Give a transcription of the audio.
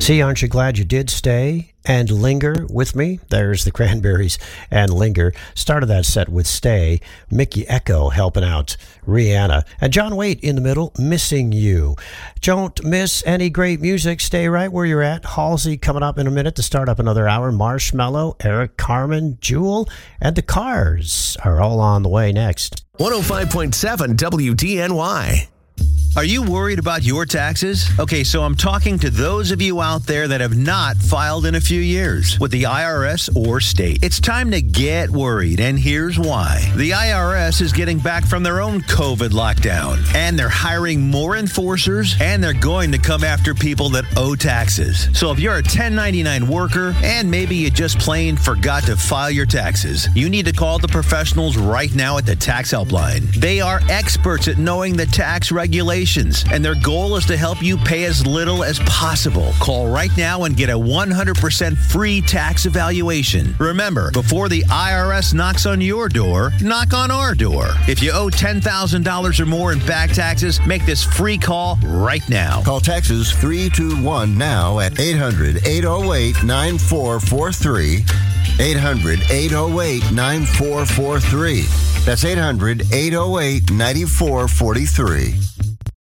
See, aren't you glad you did stay and linger with me? There's the Cranberries and Linger. Started that set with Stay. Mickey Echo helping out Rihanna. And John Waite in the middle, Missing You. Don't miss any great music. Stay right where you're at. Halsey coming up in a minute to start up another hour. Marshmello, Eric Carmen, Jewel, and the Cars are all on the way next. 105.7 WDNY. Are you worried about your taxes? Okay, so I'm talking to those of you out there that have not filed in a few years with the IRS or state. It's time to get worried, and here's why. The IRS is getting back from their own COVID lockdown, and they're hiring more enforcers, and they're going to come after people that owe taxes. So if you're a 1099 worker, and maybe you just plain forgot to file your taxes, you need to call the professionals right now at the Tax Helpline. They are experts at knowing the tax regulations, and their goal is to help you pay as little as possible. Call right now and get a 100% free tax evaluation. Remember, before the IRS knocks on your door, knock on our door. If you owe $10,000 or more in back taxes, make this free call right now. Call Taxes 321 now at 800-808-9443. 800-808-9443. That's 800-808-9443.